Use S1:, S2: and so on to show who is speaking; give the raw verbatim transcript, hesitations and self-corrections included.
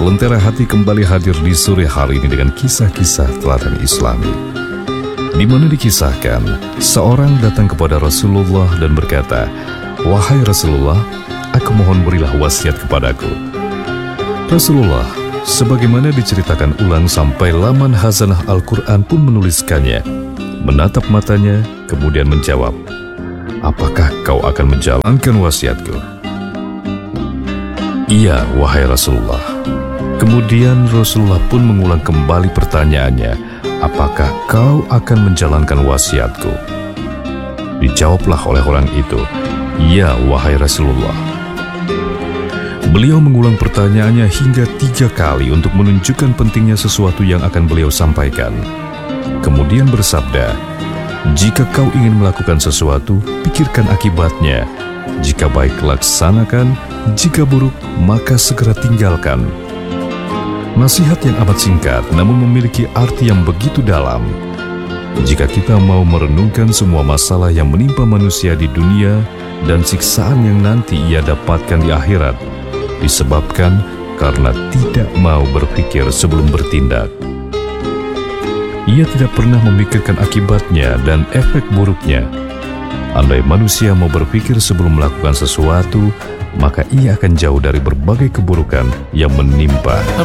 S1: Lentera Hati kembali hadir di sore hari ini dengan kisah-kisah teladan Islami, di mana dikisahkan seorang datang kepada Rasulullah dan berkata, "Wahai Rasulullah, aku mohon berilah wasiat kepadaku." Rasulullah, sebagaimana diceritakan ulang sampai laman Hazanah Al-Quran pun menuliskannya, menatap matanya, kemudian menjawab, "Apakah kau akan menjalankan wasiatku?" "Iya, wahai Rasulullah." Kemudian Rasulullah pun mengulang kembali pertanyaannya, "Apakah kau akan menjalankan wasiatku?" Dijawablah oleh orang itu, "Iya, wahai Rasulullah." Beliau mengulang pertanyaannya hingga tiga kali untuk menunjukkan pentingnya sesuatu yang akan beliau sampaikan. Kemudian bersabda, "Jika kau ingin melakukan sesuatu, pikirkan akibatnya. Jika baik, laksanakan. Jika buruk, maka segera tinggalkan." Nasihat yang amat singkat namun memiliki arti yang begitu dalam. Jika kita mau merenungkan semua masalah yang menimpa manusia di dunia dan siksaan yang nanti ia dapatkan di akhirat, disebabkan karena tidak mau berpikir sebelum bertindak. Ia tidak pernah memikirkan akibatnya dan efek buruknya. Andai manusia mau berpikir sebelum melakukan sesuatu, maka ia akan jauh dari berbagai keburukan yang menimpa.